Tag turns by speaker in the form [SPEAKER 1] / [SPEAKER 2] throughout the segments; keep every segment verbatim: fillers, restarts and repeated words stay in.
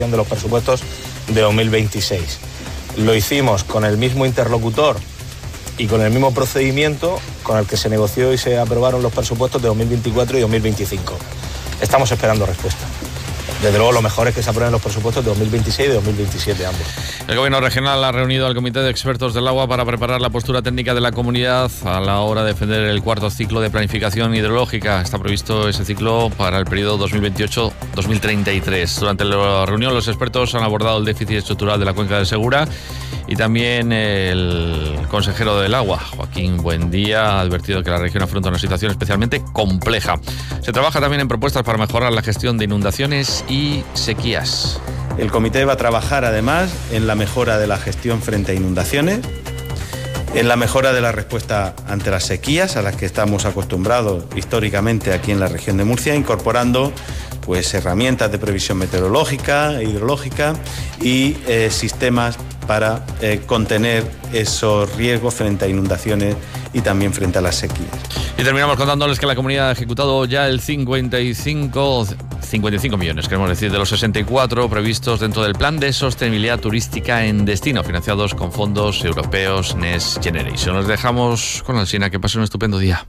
[SPEAKER 1] de los presupuestos de dos mil veintiséis. Lo hicimos con el mismo interlocutor y con el mismo procedimiento con el que se negoció y se aprobaron los presupuestos de dos mil veinticuatro y dos mil veinticinco. Estamos esperando respuesta. Desde luego, lo mejor es que se aprueben los presupuestos de dos mil veintiséis y de dos mil veintisiete, ambos.
[SPEAKER 2] El Gobierno regional ha reunido al Comité de Expertos del Agua para preparar la postura técnica de la comunidad a la hora de defender el cuarto ciclo de planificación hidrológica. Está previsto ese ciclo para el periodo dos mil veintiocho dos mil treinta y tres. Durante la reunión, los expertos han abordado el déficit estructural de la cuenca del Segura y también el consejero del Agua, Joaquín Buendía, ha advertido que la región afronta una situación especialmente compleja. Se trabaja también en propuestas para mejorar la gestión de inundaciones y sequías.
[SPEAKER 3] El comité va a trabajar además en la mejora de la gestión frente a inundaciones, en la mejora de la respuesta ante las sequías a las que estamos acostumbrados históricamente aquí en la región de Murcia, incorporando pues herramientas de previsión meteorológica, hidrológica y eh, sistemas para eh, contener esos riesgos frente a inundaciones y también frente a las sequías.
[SPEAKER 2] Y terminamos contándoles que la comunidad ha ejecutado ya el cincuenta y cinco, cincuenta y cinco millones, queremos decir, de los sesenta y cuatro previstos dentro del Plan de Sostenibilidad Turística en Destino, financiados con fondos europeos Next Generation. Nos dejamos con Alsina, que pase un estupendo día.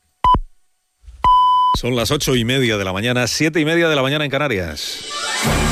[SPEAKER 4] Son las ocho y media de la mañana, siete y media de la mañana en Canarias.